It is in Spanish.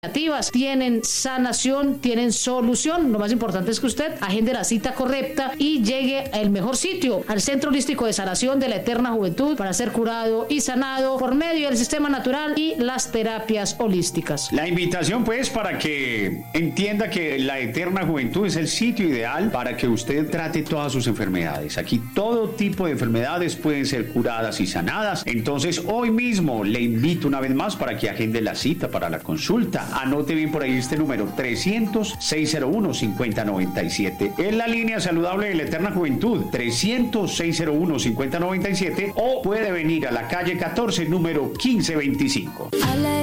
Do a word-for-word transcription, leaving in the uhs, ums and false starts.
tienen sanación, tienen solución. Lo más importante es que usted agende la cita correcta y llegue al mejor sitio, al Centro Holístico de Sanación de la Eterna Juventud, para ser curado y sanado por medio del sistema natural y las terapias holísticas. La invitación pues para que entienda que la Eterna Juventud es el sitio ideal para que usted trate todas sus enfermedades. Aquí todo tipo de enfermedades pueden ser curadas y sanadas. Entonces hoy mismo le invito una vez más para que agende la cita para la consulta. Anote bien por ahí este número, trescientos, seiscientos uno, cincuenta noventa y siete. Es la línea saludable de la Eterna Juventud, trescientos, seiscientos uno, cincuenta noventa y siete, o puede venir a la calle catorce, número quince veinticinco.